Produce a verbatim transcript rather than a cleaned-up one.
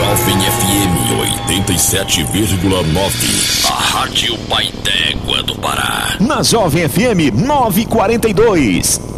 Jovem F M oitenta e sete vírgula nove, a Rádio Pai d'Égua do Pará. Na Jovem F M novecentos e quarenta e dois,